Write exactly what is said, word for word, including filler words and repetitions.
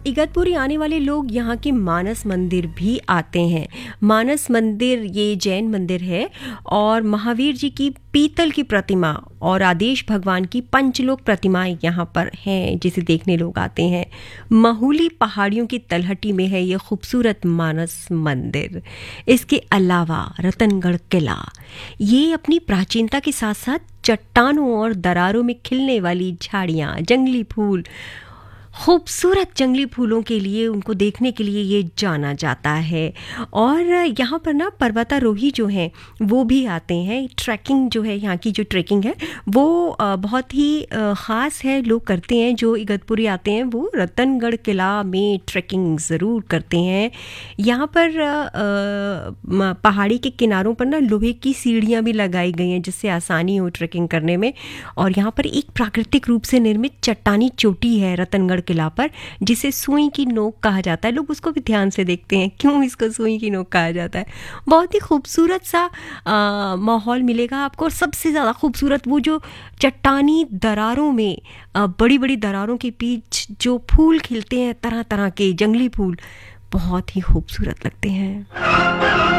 इगतपुरी आने वाले लोग यहाँ के मानस मंदिर भी आते हैं। मानस मंदिर ये जैन मंदिर है और महावीर जी की पीतल की प्रतिमा और आदेश भगवान की पंचलोक प्रतिमाएं यहाँ पर हैं, जिसे देखने लोग आते हैं। महुली पहाड़ियों की तलहटी में है ये खूबसूरत मानस मंदिर। इसके अलावा रतनगढ़ किला, ये अपनी प्राचीनता के साथ साथ चट्टानों और दरारों में खिलने वाली झाड़ियाँ, जंगली फूल, खूबसूरत जंगली फूलों के लिए, उनको देखने के लिए ये जाना जाता है। और यहाँ पर ना पर्वतारोही जो हैं वो भी आते हैं। ट्रैकिंग जो है, यहाँ की जो ट्रैकिंग है वो बहुत ही ख़ास है, लोग करते हैं। जो इगतपुरी आते हैं वो रतनगढ़ किला में ट्रैकिंग ज़रूर करते हैं। यहाँ पर पहाड़ी के किनारों पर ना लोहे की सीढ़ियाँ भी लगाई गई हैं जिससे आसानी हो ट्रैकिंग करने में। और यहाँ पर एक प्राकृतिक रूप से निर्मित चट्टानी चोटी है रतनगढ़ किला पर, जिसे सुई की नोक कहा जाता है। लोग उसको भी ध्यान से देखते हैं, क्यों इसको सुई की नोक कहा जाता है। बहुत ही खूबसूरत सा माहौल मिलेगा आपको। और सबसे ज़्यादा खूबसूरत वो जो चट्टानी दरारों में, बड़ी बड़ी दरारों के बीच जो फूल खिलते हैं, तरह तरह के जंगली फूल, बहुत ही खूबसूरत लगते हैं।